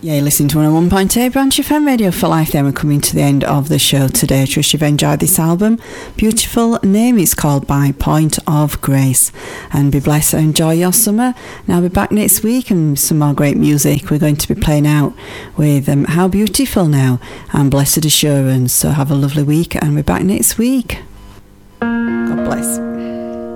Yeah, you're listening to 101.8 Branch FM Radio for Life. Then we're coming to the end of the show today. I trust you've enjoyed this album. Beautiful name. It's called By Point of Grace. And be blessed and enjoy your summer. And I'll be back next week and some more great music. We're going to be playing out with How Beautiful Now and Blessed Assurance. So have a lovely week and we're back next week. God bless.